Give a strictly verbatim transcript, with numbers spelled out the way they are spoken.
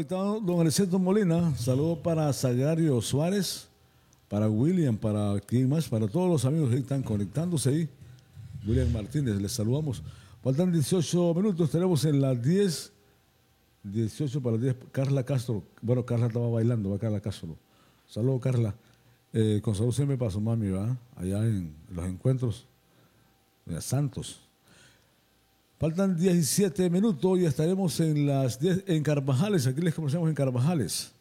conectado don Aniceto Molina. Saludos para Sagario Suárez, para William, para quién más, para todos los amigos que están conectándose ahí. William Martínez, les saludamos. Faltan dieciocho minutos, tenemos en las diez, dieciocho para las diez, Carla Castro. Bueno, Carla estaba bailando, va Carla Castro. Saludos, Carla. Eh, con salud siempre para su mami, ¿va? Allá en los encuentros de Santos. Faltan diecisiete minutos y estaremos en las diez en Carvajales. Aquí les conocemos en Carvajales.